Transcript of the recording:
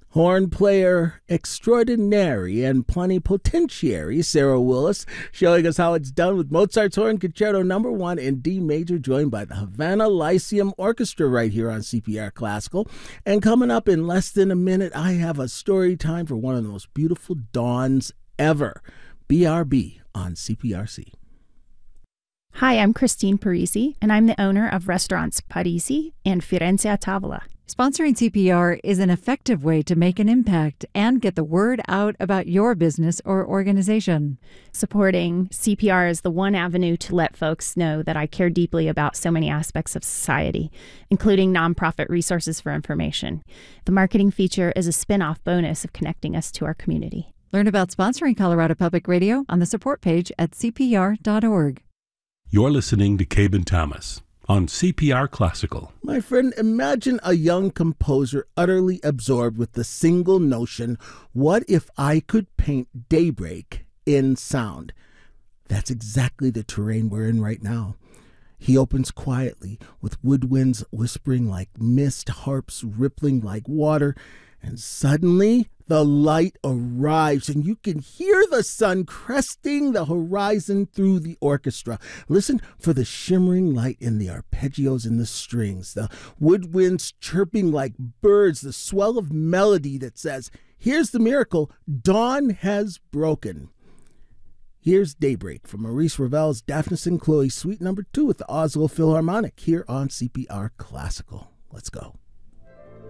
Horn player extraordinary and plenipotentiary Sarah Willis showing us how it's done with Mozart's Horn Concerto No. 1 in D major, joined by the Havana Lyceum Orchestra right here on CPR Classical. And coming up in less than a minute, I have a story time for one of the most beautiful dawns ever. BRB on CPRC. Hi, I'm Christine Parisi, and I'm the owner of restaurants Parisi and Firenze a Tavola. Sponsoring CPR is an effective way to make an impact and get the word out about your business or organization. Supporting CPR is the one avenue to let folks know that I care deeply about so many aspects of society, including nonprofit resources for information. The marketing feature is a spin-off bonus of connecting us to our community. Learn about sponsoring Colorado Public Radio on the support page at cpr.org. You're listening to Cabin Thomas on CPR Classical. My friend, imagine a young composer utterly absorbed with the single notion, what if I could paint daybreak in sound? That's exactly the terrain we're in right now. He opens quietly, with woodwinds whispering like mist, harps rippling like water, and suddenly the light arrives, and you can hear the sun cresting the horizon through the orchestra. Listen for the shimmering light in the arpeggios and the strings, the woodwinds chirping like birds, the swell of melody that says, here's the miracle, dawn has broken. Here's Daybreak from Maurice Ravel's Daphnis and Chloe Suite No. 2 with the Oslo Philharmonic here on CPR Classical. Let's go.